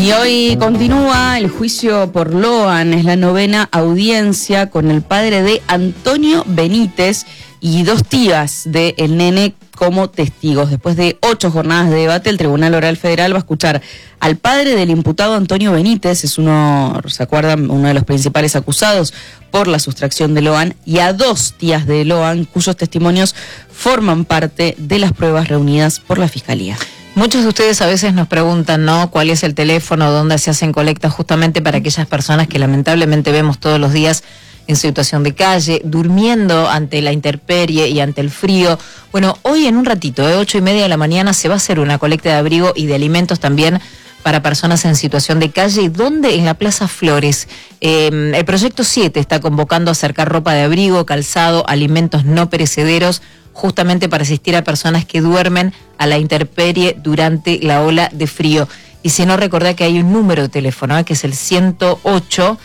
Y hoy continúa el juicio por Loan, es la 9ª audiencia con el padre de Antonio Benítez y 2 tías del nene como testigos. Después de 8 jornadas de debate, el Tribunal Oral Federal va a escuchar al padre del imputado Antonio Benítez, es uno, ¿se acuerdan?, uno de los principales acusados por la sustracción de Loan, y a 2 tías de Loan, cuyos testimonios forman parte de las pruebas reunidas por la Fiscalía. Muchos de ustedes a veces nos preguntan, ¿no?, cuál es el teléfono, dónde se hacen colectas justamente para aquellas personas que lamentablemente vemos todos los días en situación de calle, durmiendo ante la intemperie y ante el frío. Bueno, hoy en un ratito, 8:30 de la mañana, se va a hacer una colecta de abrigo y de alimentos también para personas en situación de calle, donde en la Plaza Flores. El Proyecto 7 está convocando a acercar ropa de abrigo, calzado, alimentos no perecederos, justamente para asistir a personas que duermen a la intemperie durante la ola de frío. Y si no, recordá que hay un número de teléfono, que es el 108,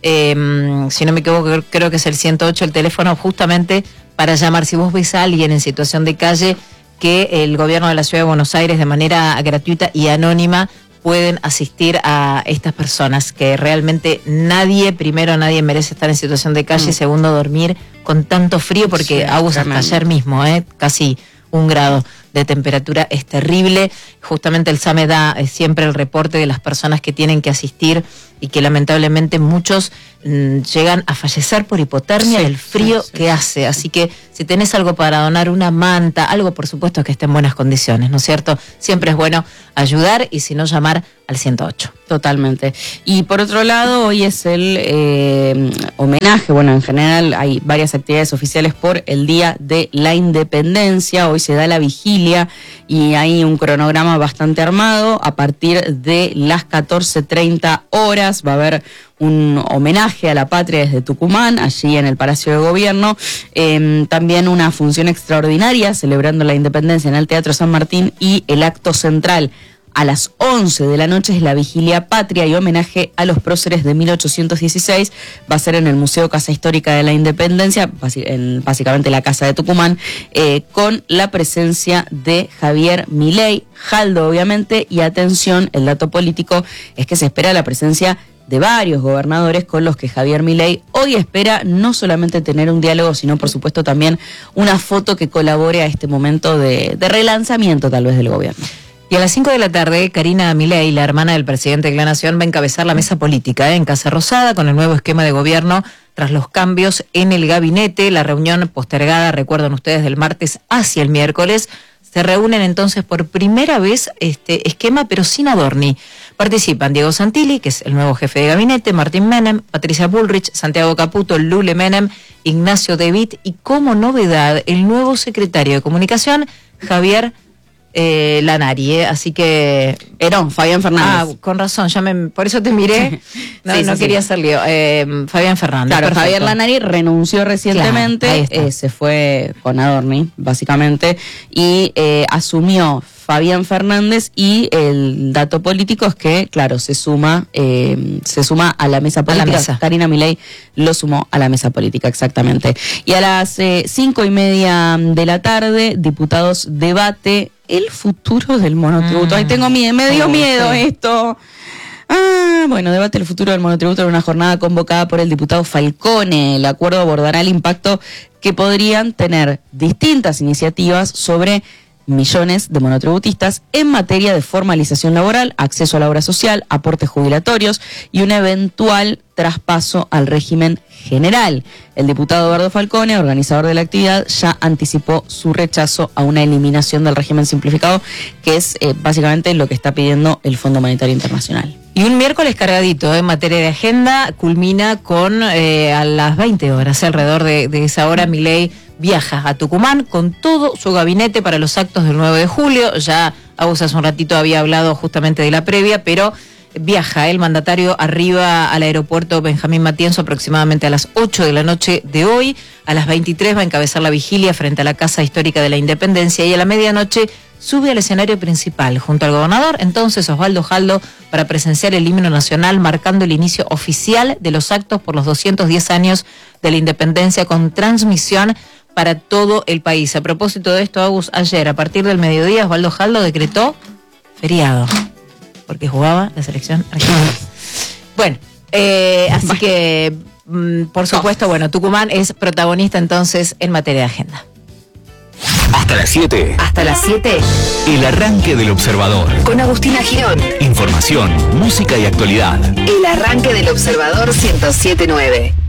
si no me equivoco, creo que es el 108, el teléfono justamente para llamar. Si vos ves a alguien en situación de calle, que el gobierno de la Ciudad de Buenos Aires, de manera gratuita y anónima, pueden asistir a estas personas, que realmente nadie merece estar en situación de calle, y segundo, dormir con tanto frío, porque hasta ayer mismo, casi 1 grado de temperatura, es terrible. Justamente el SAME da siempre el reporte de las personas que tienen que asistir y que lamentablemente muchos llegan a fallecer por hipotermia del frío que hace. Así que si tenés algo para donar, una manta, algo por supuesto que esté en buenas condiciones, ¿no es cierto? Siempre es bueno ayudar, y si no, llamar al 108. Totalmente. Y por otro lado, hoy es el homenaje, bueno, en general hay varias actividades oficiales por el Día de la Independencia. Hoy se da la vigilia y hay un cronograma bastante armado. A partir de las 14:30 horas va a haber un homenaje a la patria desde Tucumán, allí en el Palacio de Gobierno. También una función extraordinaria celebrando la independencia en el Teatro San Martín, y el acto central a las 11 de la noche es la vigilia patria y homenaje a los próceres de 1816. Va a ser en el Museo Casa Histórica de la Independencia, básicamente la Casa de Tucumán, con la presencia de Javier Milei, Jaldo obviamente, y atención, el dato político es que se espera la presencia de varios gobernadores con los que Javier Milei hoy espera no solamente tener un diálogo, sino por supuesto también una foto que colabore a este momento de relanzamiento tal vez del gobierno. Y a las 5 de la tarde, Karina Milei, la hermana del presidente de la Nación, va a encabezar la mesa política en Casa Rosada con el nuevo esquema de gobierno tras los cambios en el gabinete. La reunión postergada, recuerdan ustedes, del martes hacia el miércoles. Se reúnen entonces por primera vez este esquema, pero sin Adorni. Participan Diego Santilli, que es el nuevo jefe de gabinete, Martín Menem, Patricia Bullrich, Santiago Caputo, Lule Menem, Ignacio David y, como novedad, el nuevo secretario de Comunicación, Javier Lanari, así que... Fabián Fernández. Con razón, por eso te miré, no quería hacer lío. Fabián Fernández. Claro, perfecto. Javier Lanari renunció recientemente, se fue con Adorni, básicamente, y asumió Fabián Fernández, y el dato político es que, claro, se suma a la mesa política. Karina Milei lo sumó a la mesa política, exactamente. Y a las 5:30 de la tarde, diputados debate el futuro del monotributo. Ahí tengo miedo, me dio miedo esto. Bueno, debate el futuro del monotributo en una jornada convocada por el diputado Falcone. El acuerdo abordará el impacto que podrían tener distintas iniciativas sobre millones de monotributistas en materia de formalización laboral, acceso a la obra social, aportes jubilatorios y un eventual traspaso al régimen general. El diputado Eduardo Falcone, organizador de la actividad, ya anticipó su rechazo a una eliminación del régimen simplificado, que es básicamente lo que está pidiendo el Fondo Monetario Internacional. Y un miércoles cargadito en materia de agenda, culmina con a las 20 horas, alrededor de esa hora, Milei viaja a Tucumán con todo su gabinete para los actos del 9 de julio. Ya Agus hace un ratito había hablado justamente de la previa, pero viaja el mandatario arriba al aeropuerto Benjamín Matienzo aproximadamente a las 8 de la noche de hoy. A las 23 va a encabezar la vigilia frente a la Casa Histórica de la Independencia, y a la medianoche sube al escenario principal junto al gobernador, entonces Osvaldo Jaldo, para presenciar el himno nacional, marcando el inicio oficial de los actos por los 210 años de la Independencia, con transmisión para todo el país. A propósito de esto, Agus, ayer a partir del mediodía Osvaldo Jaldo decretó feriado. porque jugaba la selección argentina. Bueno, así que, por supuesto, bueno, Tucumán es protagonista entonces en materia de agenda. Hasta las 7. Hasta las 7. El arranque del Observador. Con Agustina Girón. Información, música y actualidad. El arranque del Observador 107.9.